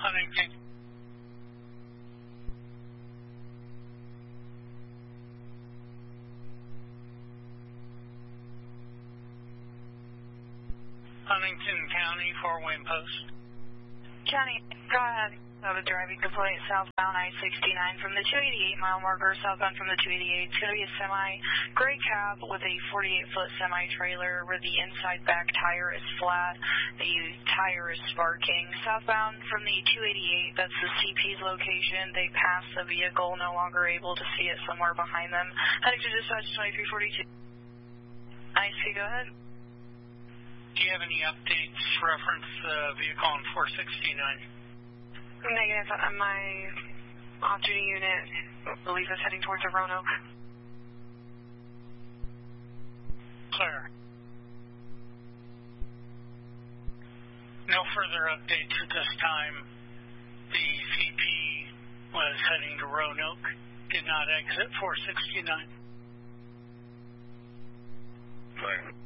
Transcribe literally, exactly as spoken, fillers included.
Huntington. Huntington County, four-way post. County, go ahead. I have a driving complaint southbound I sixty-nine from the two eighty-eight mile marker, southbound from the two eighty-eight. It's going to be a semi, gray cab with a forty-eight foot semi-trailer where the inside back tire is flat. The tire is sparking. Southbound from the two eighty-eight, that's the C P's location. They passed the vehicle, no longer able to see it somewhere behind them. Heading to dispatch twenty-three forty-two. I C, go ahead. Do you have any updates reference uh, vehicle on four sixty-nine? Negative. My off-duty unit, I believe, is heading towards Roanoke. Clear. No further updates at this time. The C P was heading to Roanoke, did not exit four sixty-nine. Clear.